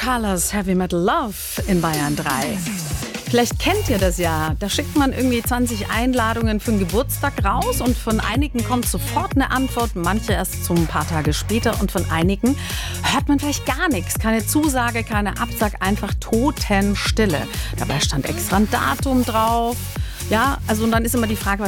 Colors Heavy Metal Love in Bayern 3. Vielleicht kennt ihr das ja. Da schickt man irgendwie 20 Einladungen für einen Geburtstag raus und von einigen kommt sofort eine Antwort, manche erst so ein paar Tage später und von einigen hört man gleich gar nichts. Keine Zusage, keine Absage, einfach Totenstille. Dabei stand extra ein Datum drauf. Ja, also und dann ist immer die Frage,